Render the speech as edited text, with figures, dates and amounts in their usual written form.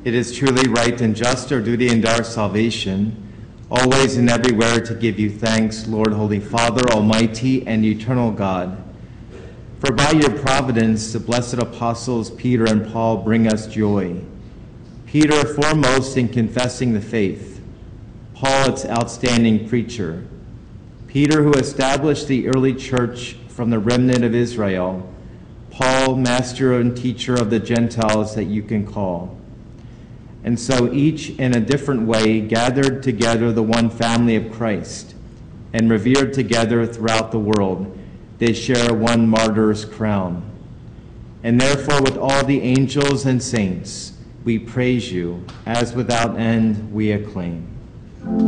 It is truly right and just, our duty and our salvation, always and everywhere to give you thanks, Lord, Holy Father, Almighty and eternal God. For by your providence, the blessed apostles Peter and Paul bring us joy. Peter foremost in confessing the faith, Paul its outstanding preacher. Peter who established the early church from the remnant of Israel, Paul, master and teacher of the Gentiles that you can call. And so each in a different way gathered together the one family of Christ, and revered together throughout the world, they share one martyr's crown. And therefore with all the angels and saints, we praise you, as without end we acclaim.